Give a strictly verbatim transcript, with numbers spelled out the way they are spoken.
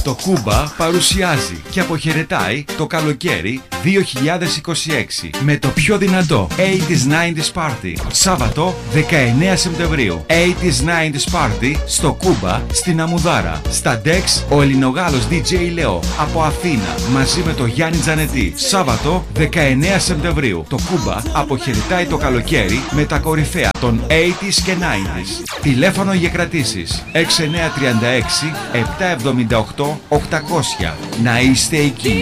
Το Κούμπα παρουσιάζει και αποχαιρετάει το καλοκαίρι δύο χιλιάδες είκοσι έξι με το πιο δυνατό ογδόντα ενενήντα Party. Σάββατο δεκαεννέα Σεπτεμβρίου. ογδόντα ενενήντα Party στο Κούμπα στην Αμουδάρα. Στα Ντεξ ο Ελληνογάλος ντι τζέι Λεό από Αθήνα μαζί με το Γιάννη Τζανετή. Σάββατο δεκαεννέα Σεπτεμβρίου. Το Κούμπα αποχαιρετάει το καλοκαίρι με τα κορυφαία των ογδόντα και ενενήντα. Τηλέφωνο για κρατήσεις έξι εννιά τρία έξι επτά εβδομήντα οκτώ οκτακόσια. Να είστε εκεί.